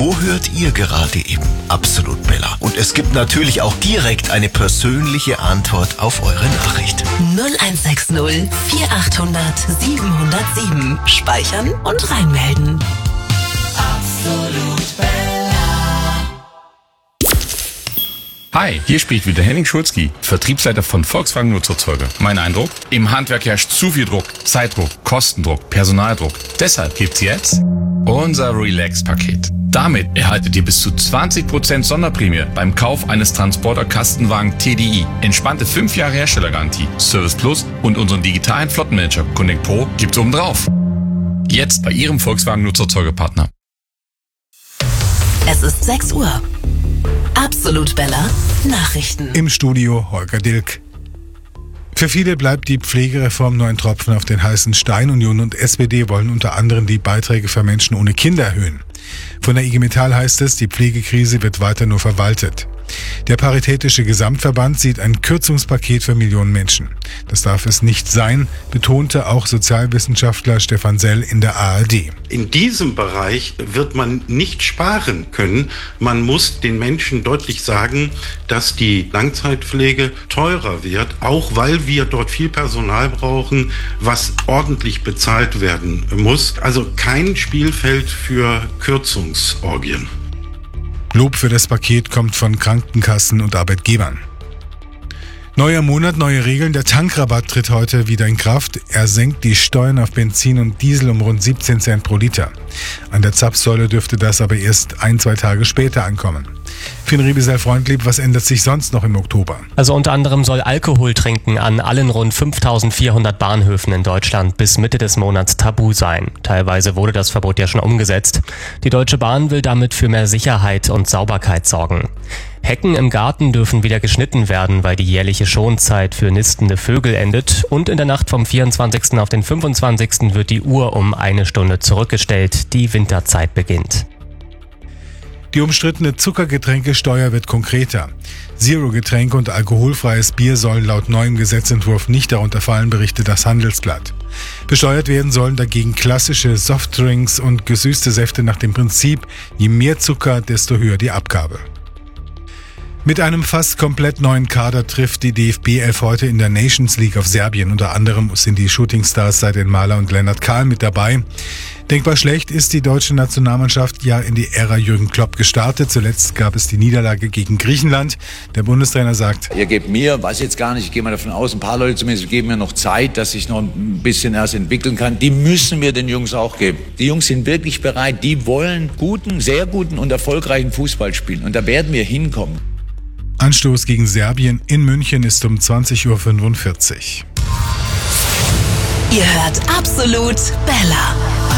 Wo hört ihr gerade eben Absolut Bella? Und es gibt natürlich auch direkt eine persönliche Antwort auf eure Nachricht. 0160 4800 707. Speichern und reinmelden. Absolut Bella. Hi, hier spricht wieder Henning Schulzki, Vertriebsleiter von Volkswagen Nutzfahrzeuge. Mein Eindruck? Im Handwerk herrscht zu viel Druck, Zeitdruck, Kostendruck, Personaldruck. Deshalb gibt's jetzt unser Relax-Paket. Damit erhaltet ihr bis zu 20% Sonderprämie beim Kauf eines Transporter-Kastenwagen TDI. Entspannte 5 Jahre Herstellergarantie, Service Plus und unseren digitalen Flottenmanager Connect Pro gibt's obendrauf. Jetzt bei Ihrem Volkswagen Nutzfahrzeuge-Partner. Es ist 6 Uhr. Absolut Bella Nachrichten. Im Studio Holger Dilk. Für viele bleibt die Pflegereform nur ein Tropfen auf den heißen Stein. Union und SPD wollen unter anderem die Beiträge für Menschen ohne Kinder erhöhen. Von der IG Metall heißt es, die Pflegekrise wird weiter nur verwaltet. Der Paritätische Gesamtverband sieht ein Kürzungspaket für Millionen Menschen. Das darf es nicht sein, betonte auch Sozialwissenschaftler Stefan Sell in der ARD. In diesem Bereich wird man nicht sparen können. Man muss den Menschen deutlich sagen, dass die Langzeitpflege teurer wird, auch weil wir dort viel Personal brauchen, was ordentlich bezahlt werden muss. Also kein Spielfeld für Kürzungsorgien. Lob für das Paket kommt von Krankenkassen und Arbeitgebern. Neuer Monat, neue Regeln. Der Tankrabatt tritt heute wieder in Kraft. Er senkt die Steuern auf Benzin und Diesel um rund 17 Cent pro Liter. An der Zapfsäule dürfte das aber erst 1-2 Tage später ankommen. Finn Riebesell-Freundlieb, was ändert sich sonst noch im Oktober? Also unter anderem soll Alkoholtrinken an allen rund 5400 Bahnhöfen in Deutschland bis Mitte des Monats tabu sein. Teilweise wurde das Verbot ja schon umgesetzt. Die Deutsche Bahn will damit für mehr Sicherheit und Sauberkeit sorgen. Hecken im Garten dürfen wieder geschnitten werden, weil die jährliche Schonzeit für nistende Vögel endet. Und in der Nacht vom 24. auf den 25. wird die Uhr um 1 Stunde zurückgestellt. Die Winterzeit beginnt. Die umstrittene Zuckergetränkesteuer wird konkreter. Zero-Getränke und alkoholfreies Bier sollen laut neuem Gesetzentwurf nicht darunter fallen, berichtet das Handelsblatt. Besteuert werden sollen dagegen klassische Softdrinks und gesüßte Säfte nach dem Prinzip, je mehr Zucker, desto höher die Abgabe. Mit einem fast komplett neuen Kader trifft die DFB 11 heute in der Nations League auf Serbien. Unter anderem sind die Shootingstars Seidin Mahler und Lennart Kahl mit dabei. Denkbar schlecht ist die deutsche Nationalmannschaft ja in die Ära Jürgen Klopp gestartet. Zuletzt gab es die Niederlage gegen Griechenland. Der Bundestrainer sagt: Ihr gebt mir, weiß jetzt gar nicht, ich gehe mal davon aus, ein paar Leute zumindest geben mir noch Zeit, dass ich noch ein bisschen erst entwickeln kann. Die müssen wir den Jungs auch geben. Die Jungs sind wirklich bereit, die wollen guten, sehr guten und erfolgreichen Fußball spielen. Und da werden wir hinkommen. Anstoß gegen Serbien in München ist um 20:45 Uhr. Ihr hört Absolut Bella.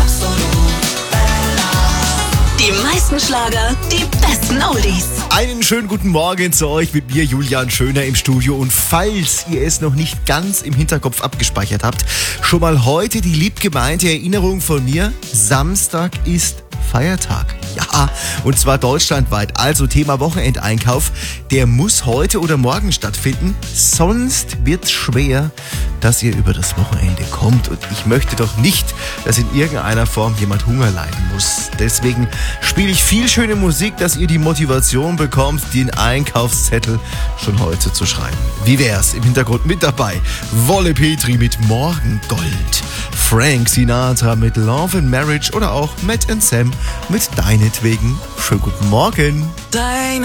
Die meisten Schlager, die besten Oldies. Einen schönen guten Morgen zu euch mit mir, Julian Schöner, im Studio. Und falls ihr es noch nicht ganz im Hinterkopf abgespeichert habt, schon mal heute die liebgemeinte Erinnerung von mir: Samstag ist Feiertag. Ja, und zwar deutschlandweit. Also Thema Wochenendeinkauf, der muss heute oder morgen stattfinden. Sonst wird's schwer, dass ihr über das Wochenende kommt. Und ich möchte doch nicht, dass in irgendeiner Form jemand Hunger leiden muss. Deswegen spiele ich viel schöne Musik, dass ihr die Motivation bekommt, den Einkaufszettel schon heute zu schreiben. Wie wär's? Im Hintergrund mit dabei Wolle Petri mit Morgengold, Frank Sinatra mit Love and Marriage oder auch Matt and Sam mit Deinetwegen. Schönen guten Morgen.